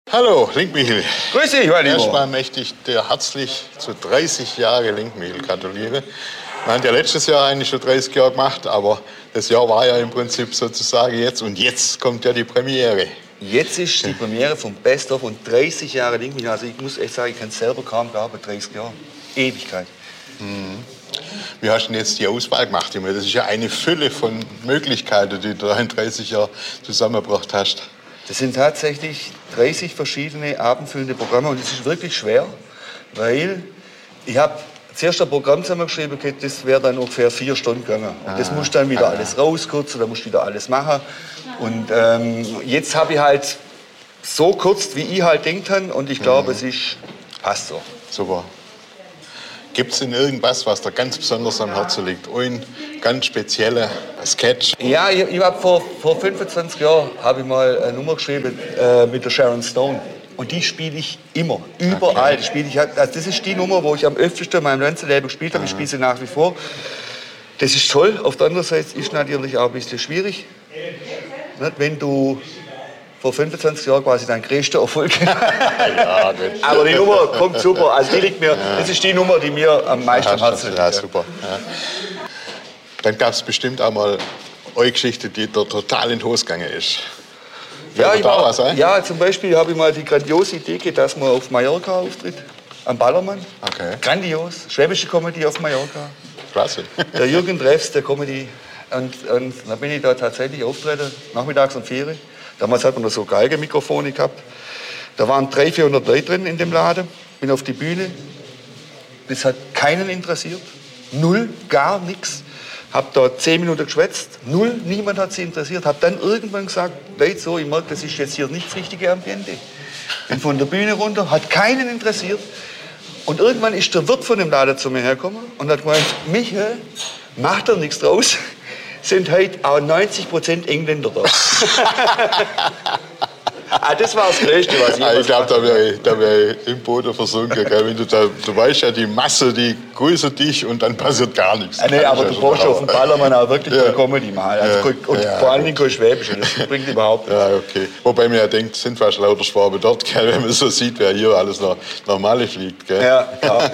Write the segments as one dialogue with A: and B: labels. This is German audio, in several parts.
A: Hallo, Linkmichel.
B: Grüß dich, mein Lieber.
A: Erstmal möchte ich dir herzlich zu 30 Jahre Linkmichel gratulieren. Wir haben ja letztes Jahr eigentlich schon 30 Jahre gemacht, aber das Jahr war ja im Prinzip sozusagen jetzt. Und jetzt kommt ja die Premiere.
B: Jetzt ist die Premiere vom Best of und 30 Jahre Linkmichel. Also ich muss echt sagen, ich kann es selber kaum glauben, 30 Jahre. Ewigkeit.
A: Wie hast du denn jetzt die Auswahl gemacht? Ich meine, das ist ja eine Fülle von Möglichkeiten, die du in 30 Jahren zusammengebracht hast.
B: Das sind tatsächlich 30 verschiedene abendfüllende Programme und es ist wirklich schwer, weil ich habe zuerst ein Programm zusammengeschrieben, das wäre dann ungefähr 4 Stunden gegangen. Und das musst du dann wieder alles rauskürzen, da musst du wieder alles machen. Und jetzt habe ich halt so kurz, wie ich halt denkt habe und ich glaube, passt so.
A: Super. Gibt es denn irgendwas, was dir ganz besonders am Herzen liegt? Ein ganz spezieller Sketch?
B: Ja, ich habe vor 25 Jahren habe ich mal eine Nummer geschrieben mit der Sharon Stone. Und die spiele ich immer, überall.
A: Okay.
B: Spiele ich, also das ist die Nummer, wo ich am öftesten in meinem ganzen Leben gespielt habe. Ich spiele sie nach wie vor. Das ist toll. Auf der anderen Seite ist natürlich auch ein bisschen schwierig. Nicht, wenn du vor 25 Jahren quasi dein größter Erfolg.
A: Ja, gut.
B: Aber die Nummer kommt super. Also die liegt mir, das ist die Nummer, die mir am meisten am Herzen liegt.
A: Ja, super. Ja. Dann gab es bestimmt auch mal eine Geschichte, die dir total in die Hose gegangen ist.
B: Ja, zum Beispiel habe ich mal die grandiose Idee gehabt, dass man auf Mallorca auftritt, am Ballermann.
A: Okay.
B: Grandios, schwäbische Comedy auf Mallorca.
A: Klasse.
B: Der Jürgen Treffs, der Comedy. Und dann bin ich da tatsächlich auftreten, nachmittags um 4 Uhr. Damals hat man noch so Geigenmikrofone gehabt. Da waren 300, 400 Leute drin in dem Laden. Bin auf die Bühne. Das hat keinen interessiert. Null, gar nichts. Hab da 10 Minuten geschwätzt. Null, niemand hat sie interessiert. Hab dann irgendwann gesagt, Leute, so, ich merke, das ist jetzt hier nicht das richtige Ambiente. Bin von der Bühne runter, hat keinen interessiert. Und irgendwann ist der Wirt von dem Laden zu mir hergekommen und hat gemeint, Michael, macht da nichts draus. Sind heute auch 90% Engländer da. Das war das Größte, was ich
A: Ich glaube, da wär ich im Boden versunken. Gell? Wenn du weißt ja, die Masse, die grüßt dich und dann passiert gar nichts.
B: Nee, aber du brauchst auf dem Ballermann auch wirklich eine Comedy machen. Also, und vor allen Dingen kein Schwäbisch. Das bringt überhaupt nichts.
A: Ja, okay. Wobei man ja denkt, sind fast lauter Schwaben dort, gell? Wenn man so sieht, wer hier alles nach Malle fliegt. Gell?
B: Ja, klar.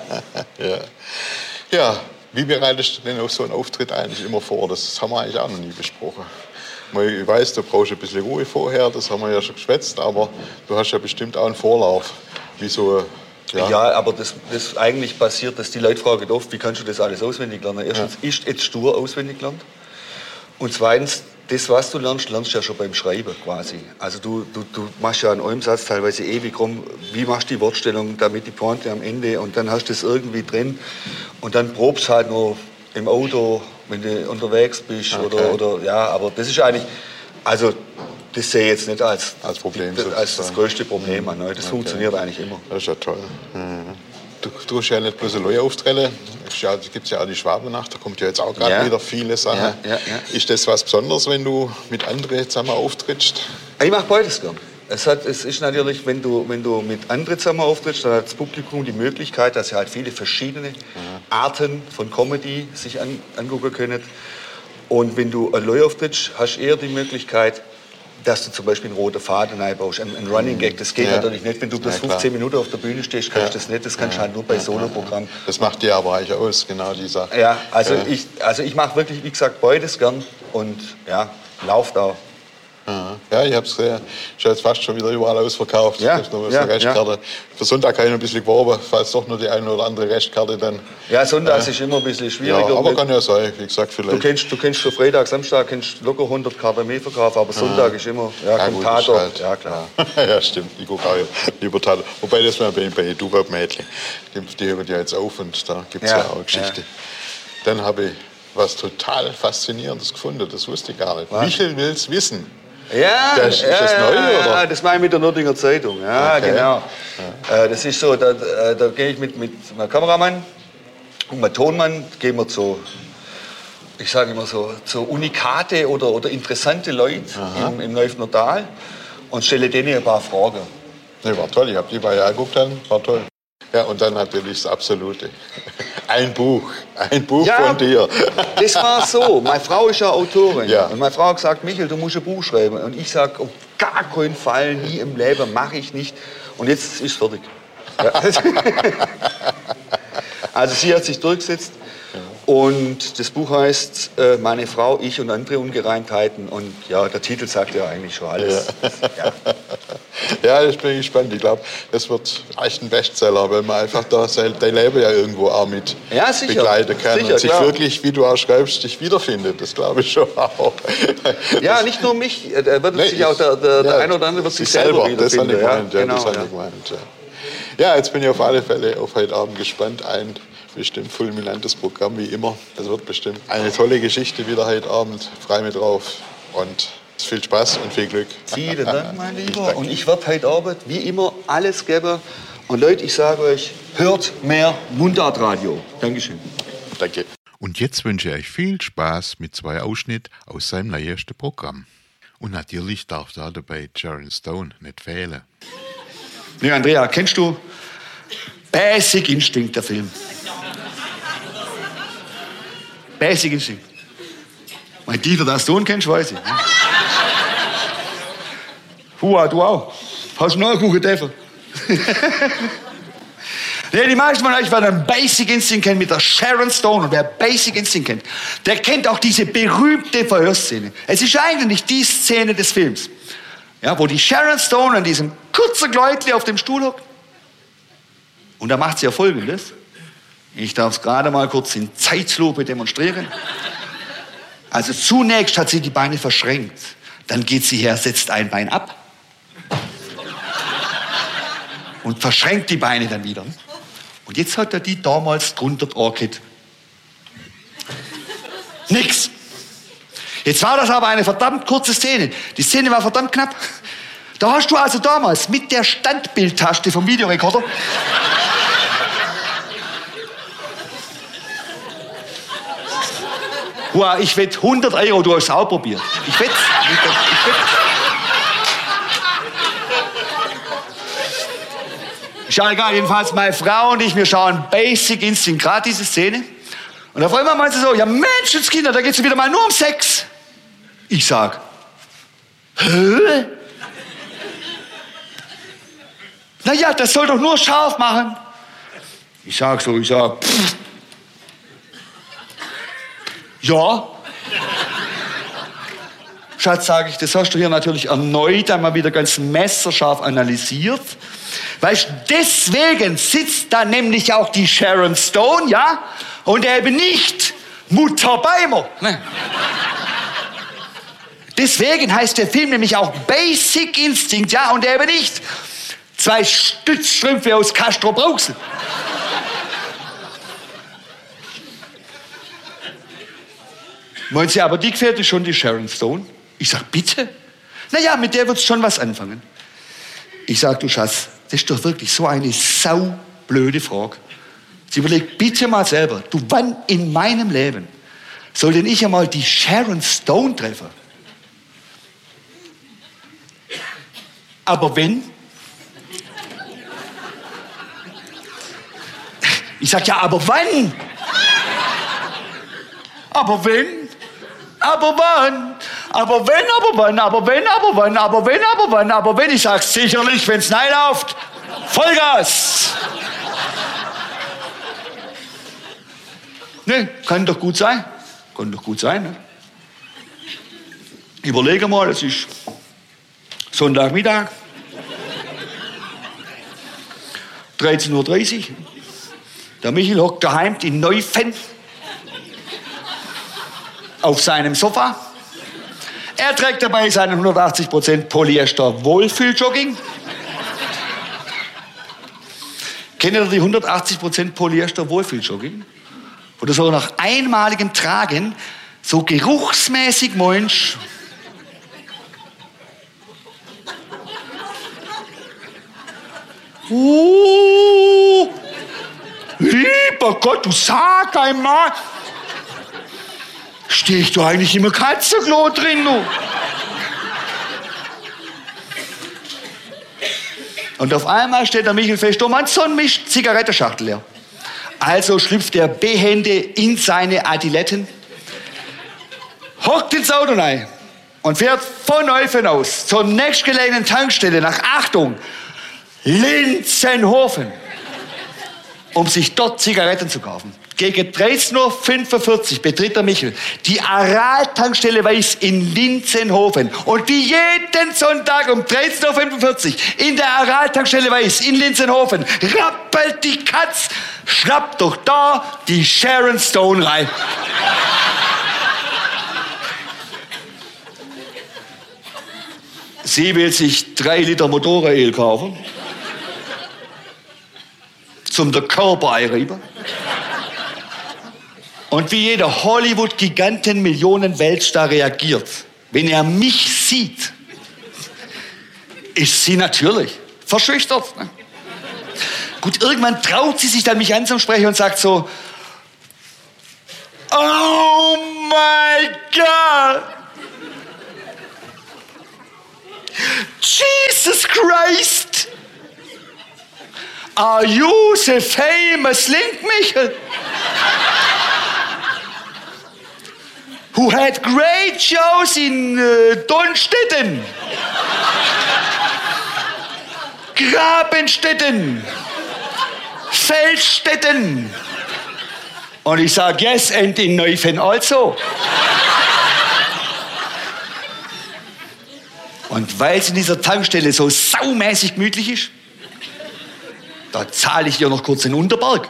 A: Ja, wie bereitest du denn auf so einen Auftritt eigentlich immer vor? Das haben wir eigentlich auch noch nie besprochen. Ich weiß, du brauchst ein bisschen Ruhe vorher, das haben wir ja schon geschwätzt, aber du hast ja bestimmt auch einen Vorlauf. Wie so,
B: ja, aber das eigentlich passiert, dass die Leute fragen oft, wie kannst du das alles auswendig lernen? Erstens ist jetzt stur auswendig gelernt. Und zweitens, das, was du lernst, lernst du ja schon beim Schreiben quasi. Also du machst ja an einem Satz teilweise ewig rum, wie machst du die Wortstellung, damit die Pointe am Ende und dann hast du das irgendwie drin und dann probst halt noch im Auto, wenn du unterwegs bist oder ja, aber das ist eigentlich, also das sehe ich jetzt nicht als
A: Problem,
B: als das größte Problem an. Das funktioniert eigentlich immer.
A: Das ist ja toll. Du hast ja nicht bloß eine neue Auftritte, es gibt ja auch die Schwabennacht, da kommt ja jetzt auch gerade wieder viele Sachen. Ja. Ist das was Besonderes, wenn du mit anderen zusammen auftrittst?
B: Ich mache beides gern. Es ist natürlich, wenn du mit anderen zusammen auftrittst, dann hat das Publikum die Möglichkeit, dass sie halt viele verschiedene Arten von Comedy sich angucken können. Und wenn du allein auftrittst, hast du eher die Möglichkeit, dass du zum Beispiel einen roten Faden einbaust, einen Running Gag. Das geht natürlich nicht, wenn du bis 15 Minuten auf der Bühne stehst, kannst du das nicht. Das kannst du halt nur bei Soloprogrammen.
A: Das macht dir aber eigentlich aus, genau die Sache.
B: Ja, also ich mache wirklich, wie gesagt, beides gern und ja, lauft auch.
A: Ja, ich habe es gesehen. Ist jetzt fast schon wieder überall ausverkauft.
B: Ja,
A: noch so Restkarte. Für Sonntag habe ich noch ein bisschen geworben, falls doch noch die eine oder andere Restkarte dann.
B: Ja, Sonntags ist immer ein bisschen schwieriger.
A: Ja, aber kann ja sein, wie gesagt, vielleicht.
B: Du kennst für Freitag, Samstag kennst locker 100 Karten mehr verkaufen, aber Sonntag ist immer, kommt Tatort. Halt, ja, klar.
A: Ja, stimmt, ich gucke auch lieber Tatort. Wobei, das war bei Duwab-Mädchen. Die hören ja jetzt auf und da gibt es ja auch eine Geschichte. Ja. Dann habe ich was total Faszinierendes gefunden, das wusste ich gar nicht.
B: Was?
A: Michel will's wissen.
B: Ja,
A: ist das neu, oder?
B: Ja, das mache ich mit der Nürtinger Zeitung. Ja,
A: okay.
B: Genau. Ja. Das ist so, da gehe ich mit meinem Kameramann und meinem Tonmann, gehen wir zu, ich sage immer so, zu Unikate oder interessante Leute im Neufener Tal und stelle denen ein paar Fragen.
A: Ne, war toll, ich habe die bei ja geguckt, war toll. Ja, und dann natürlich das Absolute. Ein Buch von dir.
B: Das war so. Meine Frau ist ja Autorin.
A: Ja.
B: Und meine Frau hat gesagt, Michael, du musst ein Buch schreiben. Und ich sage, auf gar keinen Fall, nie im Leben, mache ich nicht. Und jetzt ist es fertig. Ja. Also sie hat sich durchgesetzt. Und das Buch heißt Meine Frau, ich und andere Ungereimtheiten. Und ja, der Titel sagt ja eigentlich schon alles.
A: Ja, ich bin gespannt. Ich glaube, das wird echt ein Bestseller, weil man einfach da sein Leben ja irgendwo auch mit begleiten kann.
B: Sicher,
A: und sich
B: klar.
A: wirklich, wie du auch schreibst, dich wiederfindet. Das glaube ich schon auch.
B: Ja, nicht nur mich. Der wird sich auch der eine oder andere wird sich selber wiederfinden.
A: Das habe ich gemeint.
B: Genau,
A: das habe ich gemeint. Ja, jetzt bin ich auf alle Fälle auf heute Abend gespannt. Ein bestimmt fulminantes Programm wie immer. Das wird bestimmt eine tolle Geschichte wieder heute Abend. Freu mich drauf und viel Spaß und viel Glück.
B: Vielen Dank, mein Lieber. Und ich werde heute Abend wie immer alles geben. Und Leute, ich sage euch, hört mehr Mundartradio. Dankeschön.
A: Danke.
C: Und jetzt wünsche ich euch viel Spaß mit 2 Ausschnitten aus seinem neuesten Programm. Und natürlich darf da dabei Sharon Stone nicht fehlen.
B: Ja, Andrea, kennst du Basic Instinct, der Film? Basic Instinct. Mein Dieter, das du ihn kennst, weiß ich. Hua, du auch. Hast du noch einen Kuchen dafür? Nee, die meisten von euch werden Basic Instinct kennen mit der Sharon Stone. Und wer Basic Instinct kennt, der kennt auch diese berühmte Verhörszene. Es ist eigentlich die Szene des Films, ja, wo die Sharon Stone an diesem kurzen Gläutli auf dem Stuhl hockt. Und da macht sie ja Folgendes. Ich darf es gerade mal kurz in Zeitlupe demonstrieren. Also zunächst hat sie die Beine verschränkt. Dann geht sie her, setzt ein Bein ab. Und verschränkt die Beine dann wieder. Und jetzt hat er die damals drunter georgelt. Nix. Jetzt war das aber eine verdammt kurze Szene. Die Szene war verdammt knapp. Da hast du also damals mit der Standbildtaste vom Videorekorder Wow, ich wette 100 €, du hast es auch probiert. Ich wette. Ist ja egal, jedenfalls meine Frau und ich, wir schauen Basic Instinct, gerade diese Szene. Und auf einmal meint sie so, ja Menschenskinder, da geht es wieder mal nur um Sex. Ich sag, hä? Naja, das soll doch nur scharf machen. Ich sag, pff. Ja. Schatz, sage ich, das hast du hier natürlich erneut einmal wieder ganz messerscharf analysiert. Weißt du, deswegen sitzt da nämlich auch die Sharon Stone, ja? Und eben nicht Mutter Beimer. Ne? Deswegen heißt der Film nämlich auch Basic Instinct, ja? Und eben nicht 2 Stützstrümpfe aus Castrop-Rauxel. Meinen Sie, aber die gefällt dir schon, die Sharon Stone? Ich sag, bitte? Naja, mit der wird's schon was anfangen. Ich sag, du Schatz, das ist doch wirklich so eine saublöde Frage. Sie überlegt bitte mal selber, du, wann in meinem Leben soll denn ich einmal die Sharon Stone treffen? Aber wenn? Ich sag, ja, aber wann? Aber wenn? Aber wann? Aber wenn, aber wann? Aber wenn, aber wann? Aber wenn, aber wann? Aber wenn? Ich sag's sicherlich, wenn's nein läuft. Vollgas! Ne, kann doch gut sein. Kann doch gut sein, ne? Überlege mal, es ist Sonntagmittag. 13:30 Uhr. Der Michel hockt daheim in Neufen auf seinem Sofa. Er trägt dabei seinen 180% Polyester Wohlfühljogging. Kennt ihr die 180% Polyester Wohlfühljogging? Oder so nach einmaligem Tragen so geruchsmäßig meinst, lieber Gott, du sag einmal, stehe ich da eigentlich immer Katzenklo drin, du? Und auf einmal steht der Michel fest, oh Mann, so ein Mist, Zigarettenschachtel leer. Also schlüpft er behende in seine Adiletten, hockt ins Auto rein, und fährt von Neufen aus zur nächstgelegenen Tankstelle nach, Achtung, Linzenhofen, um sich dort Zigaretten zu kaufen. Gegen 13:45 Uhr betritt der Michel die Aral-Tankstelle Weiß in Linzenhofen. Und wie jeden Sonntag um 13:45 Uhr in der Aral-Tankstelle Weiß in Linzenhofen rappelt die Katz, schnappt doch da die Sharon Stone rein. Sie will sich 3 Liter Motoröl kaufen, zum der Körper einreiben. Und wie jeder Hollywood-Giganten-Millionen-Weltstar reagiert, wenn er mich sieht, ist sie natürlich verschüchtert. Ne? Gut, irgendwann traut sie sich dann, mich anzusprechen und sagt so, oh my God! Jesus Christ! Are you the famous Link Michel? Who had great shows in Donnstetten, Grabenstetten, Feldstetten. Und ich sage, yes, and in Neufen also. Und weil es in dieser Tankstelle so saumäßig gemütlich ist, da zahle ich ihr noch kurz den Unterberg.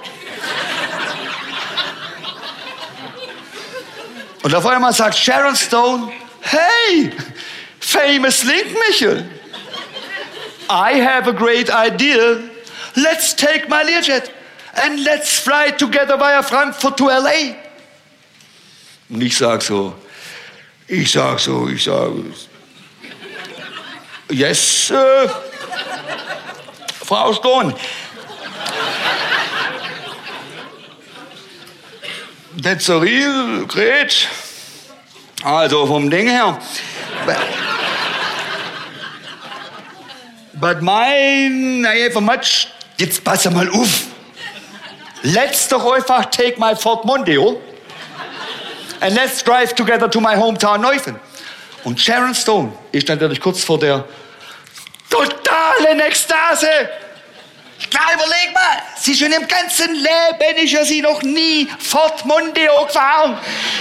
B: Und auf einmal sagt Sharon Stone, hey, famous Link Michel, I have a great idea. Let's take my Learjet and let's fly together via Frankfurt to LA. Und ich sag so, yes, Frau Stone. That's a real great. Also vom Ding her. But mine, I have a much. Jetzt pass mal auf. Let's doch einfach take my Ford Mondeo and let's drive together to my hometown Neufen. Und Sharon Stone ist natürlich kurz vor der totalen Ekstase. Klar, überleg mal, sie schon im ganzen Leben ist ja sie noch nie Ford Mondeo gefahren.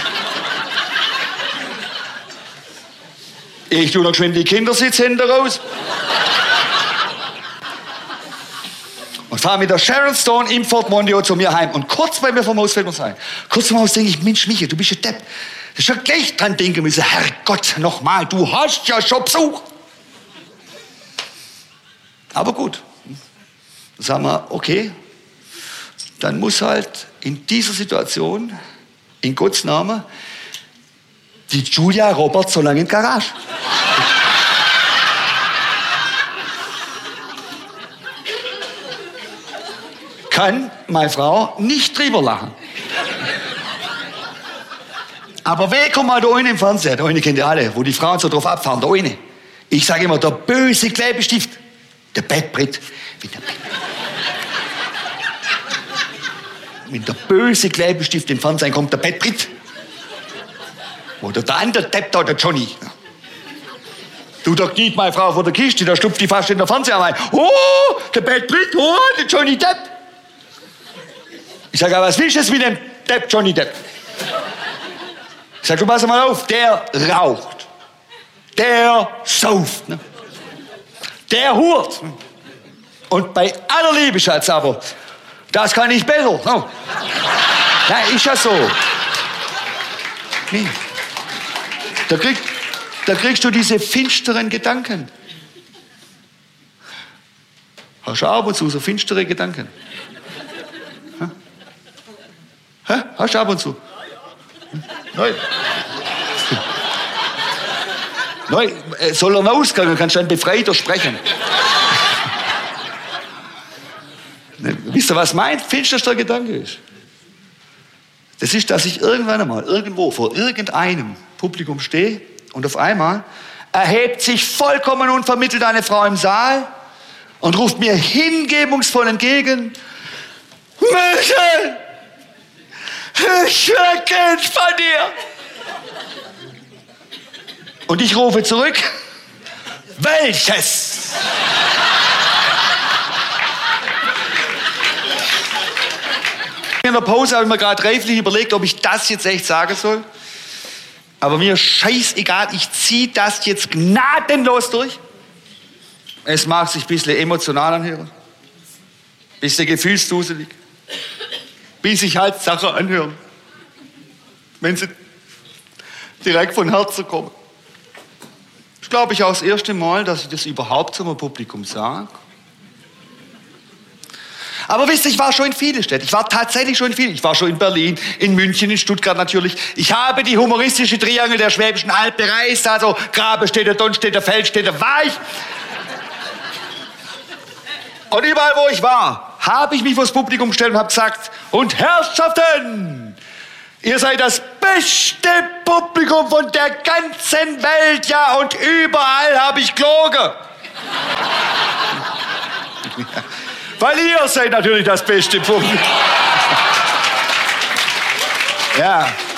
B: Ich tue noch geschwind die Kindersitze hinten raus. Und fahre mit der Sharon Stone im Ford Mondeo zu mir heim. Und kurz bei mir vom Haus fällt mir sein. Kurz vom Haus denke ich, Mensch, Michael, du bist ein Depp. Ich schon gleich dran denken müssen, Herrgott, nochmal, du hast ja schon Besuch. Aber gut. Sagen wir, okay, dann muss halt in dieser Situation, in Gottes Namen, die Julia Roberts so lange in die Garage. Kann meine Frau nicht drüber lachen. Aber wer kommt mal da unten im Fernseher? Da unten kennt ihr alle, wo die Frauen so drauf abfahren, da unten. Ich sage immer, der böse Klebestift, der Bettbrett. Wenn der böse Klebestift im Fernsehen kommt, der Bettbrett. Oder der andere Depp da, der Johnny. Du, da kniet meine Frau vor der Kiste, da stupft die fast in der Fernseher rein. Oh, der Bettbrett, oh, der Johnny Depp. Ich sage, was willst du jetzt mit dem Depp, Johnny Depp? Ich sage, du pass mal auf, der raucht. Der sauft. Ne? Der hurt. Und bei aller Liebe, Schatz, aber das kann ich besser. No. Ja, ist ja so. Nee. Da kriegst du diese finsteren Gedanken. Hast du ab und zu so finstere Gedanken? Hä? Hast du ab und zu? Nein. Nein, soll er ausgehen, kannst du dann befreiter sprechen. Wisst ihr, was mein finsterster Gedanke ist? Das ist, dass ich irgendwann einmal irgendwo vor irgendeinem Publikum stehe und auf einmal erhebt sich vollkommen unvermittelt eine Frau im Saal und ruft mir hingebungsvoll entgegen: Michel, ich will Kind von dir. Und ich rufe zurück, welches? In der Pause habe ich mir gerade reiflich überlegt, ob ich das jetzt echt sagen soll. Aber mir scheißegal, ich ziehe das jetzt gnadenlos durch. Es mag sich ein bisschen emotional anhören, ein bisschen gefühlsduselig, wie sich halt Sachen anhören, wenn sie direkt von Herzen kommen. Das ist, glaube ich, auch das erste Mal, dass ich das überhaupt zum Publikum sage. Aber wisst ihr, ich war schon in vielen Städten. Ich war tatsächlich schon in vielen. Ich war schon in Berlin, in München, in Stuttgart natürlich. Ich habe die humoristische Triangel der Schwäbischen Alb bereist. Also Grabestädte, Donnstädte, Feldstädte, war ich. Und überall, wo ich war, habe ich mich vor das Publikum gestellt und habe gesagt, und Herrschaften, ihr seid das beste Publikum von der ganzen Welt, ja, und überall habe ich gelogen. Weil ihr seid natürlich das beste Publikum. Ja.